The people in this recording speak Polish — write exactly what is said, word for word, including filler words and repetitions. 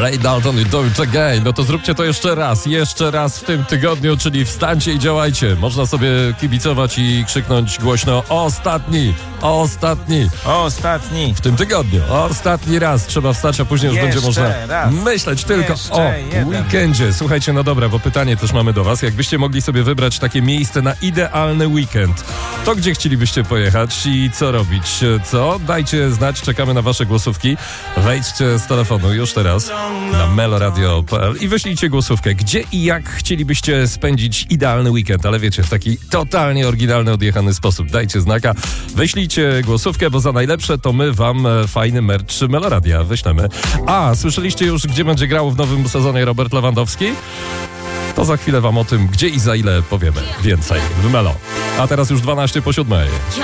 Ray Dalton i Do It Again. No to zróbcie to jeszcze raz, jeszcze raz w tym tygodniu, czyli wstańcie i działajcie. Można sobie kibicować i krzyknąć głośno ostatni, ostatni. Ostatni. W tym tygodniu. Ostatni raz trzeba wstać, a później już Jeszcze będzie można raz. myśleć tylko Jeszcze o jeden. weekendzie. Słuchajcie, no dobra, bo pytanie też mamy do was. Jakbyście mogli sobie wybrać takie miejsce na idealny weekend, to gdzie chcielibyście pojechać i co robić? Co? Dajcie znać, czekamy na wasze głosówki. Wejdźcie z telefonu już teraz na meloradio kropka p l i wyślijcie głosówkę. Gdzie i jak chcielibyście spędzić idealny weekend, ale wiecie, w taki totalnie oryginalny, odjechany sposób. Dajcie znaka, wyślijcie głosówkę, bo za najlepsze to my wam fajny merch Meloradia wyślemy. A, słyszeliście już, gdzie będzie grał w nowym sezonie Robert Lewandowski? To za chwilę wam o tym, gdzie i za ile powiemy więcej w Melo. A teraz już dwanaście po siódmej.